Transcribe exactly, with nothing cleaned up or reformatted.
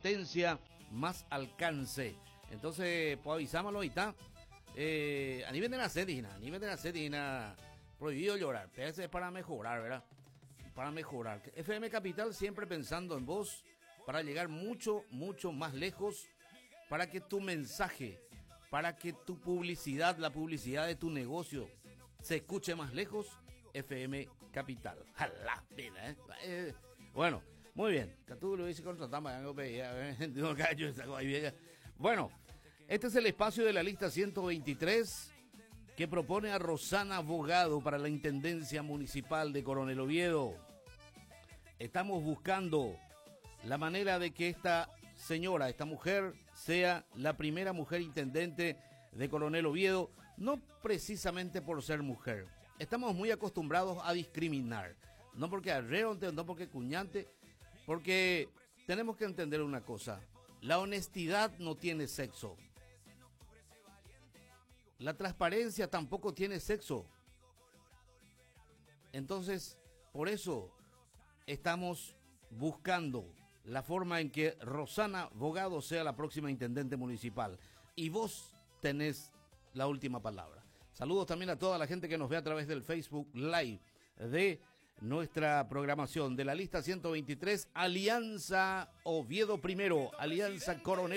potencia, más alcance. Entonces, pues avisámoslo y está. Eh, a nivel de la sedina, a nivel de la sedina, prohibido llorar, pero eso es para mejorar, ¿verdad? Para mejorar. F M Capital siempre pensando en vos, para llegar mucho, mucho más lejos, para que tu mensaje, para que tu publicidad, la publicidad de tu negocio, se escuche más lejos. F M Capital. Jalá, pena, ¿eh? eh bueno, muy bien. Tú lo dices contratamos, bueno, este es el espacio de la lista ciento veintitrés que propone a Rosana Bogado para la Intendencia Municipal de Coronel Oviedo. Estamos buscando la manera de que esta señora, esta mujer, sea la primera mujer intendente de Coronel Oviedo, no precisamente por ser mujer. Estamos muy acostumbrados a discriminar, no porque arreonte, no porque cuñante, porque tenemos que entender una cosa: la honestidad no tiene sexo, la transparencia tampoco tiene sexo. Entonces, por eso estamos buscando la forma en que Rosana Bogado sea la próxima intendente municipal, y vos tenés la última palabra. Saludos también a toda la gente que nos ve a través del Facebook Live de nuestra programación de la lista ciento veintitrés, Alianza Oviedo Primero, Alianza Coronel